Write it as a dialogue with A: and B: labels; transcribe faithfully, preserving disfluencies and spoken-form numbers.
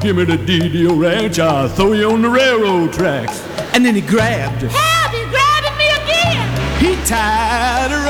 A: give me the D D O ranch, I'll throw you on the railroad tracks. And then he grabbed her.
B: Help! He's grabbing me again!
A: He tied her